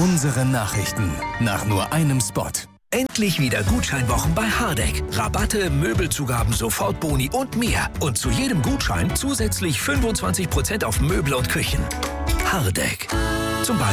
Unsere Nachrichten nach nur einem Spot. Endlich wieder Gutscheinwochen bei Hardegg. Rabatte, Möbelzugaben, Sofortboni und mehr. Und zu jedem Gutschein zusätzlich 25% auf Möbel und Küchen. Hardegg. Zum Beispiel